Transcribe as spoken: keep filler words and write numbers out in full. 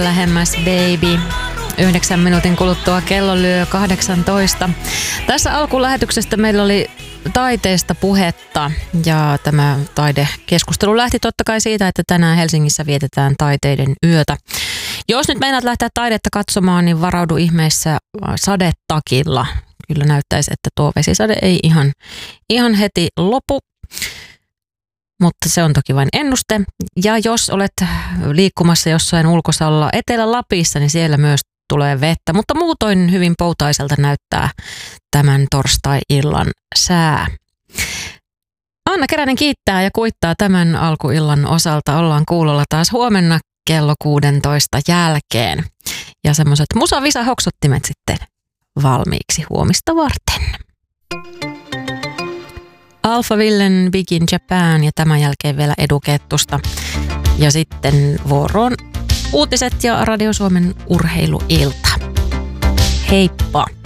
Lähemmäs baby. Yhdeksän minuutin kuluttua kello lyö kahdeksantoista. Tässä alkulähetyksestä meillä oli taiteesta puhetta ja tämä taidekeskustelu lähti totta kai siitä, että tänään Helsingissä vietetään taiteiden yötä. Jos nyt meinaat lähteä taidetta katsomaan, niin varaudu ihmeessä sadetakilla. Kyllä näyttäisi, että tuo vesisade ei ihan, ihan heti lopu. Mutta se on toki vain ennuste. Ja jos olet liikkumassa jossain ulkosalla Etelä-Lapissa, niin siellä myös tulee vettä. Mutta muutoin hyvin poutaiselta näyttää tämän torstai-illan sää. Anna Keränen kiittää ja kuittaa tämän alkuillan osalta. Ollaan kuulolla taas huomenna kello kuusitoista jälkeen. Ja semmoiset musavisa-hoksottimet sitten valmiiksi huomista varten. Alphavillen Big in Japan ja tämän jälkeen vielä Edukettusta. Ja sitten vuoroon uutiset ja Radio Suomen urheiluilta. Heippa!